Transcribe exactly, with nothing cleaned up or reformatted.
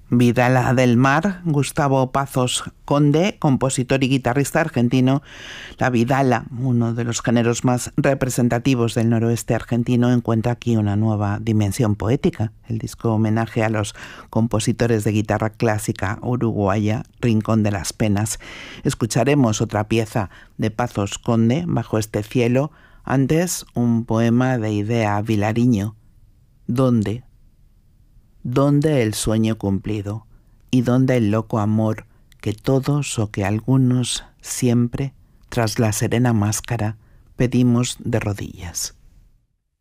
Vidala del Mar, Gustavo Pazos Conde, compositor y guitarrista argentino. La vidala, uno de los géneros más representativos del noroeste argentino, encuentra aquí una nueva dimensión poética. El disco homenaje a los compositores de guitarra clásica uruguaya, Rincón de las Penas. Escucharemos otra pieza de Pazos Conde, Bajo este cielo. Antes, un poema de Idea Vilariño. ¿Dónde? ¿Dónde el sueño cumplido? ¿Y dónde el loco amor que todos o que algunos siempre, tras la serena máscara, pedimos de rodillas?